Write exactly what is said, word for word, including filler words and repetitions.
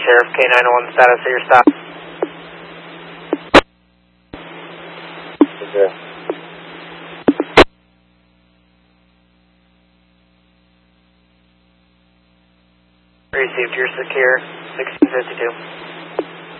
Sheriff, K nine one, status of your stop. Okay. Received, you're secure, sixteen fifty-two.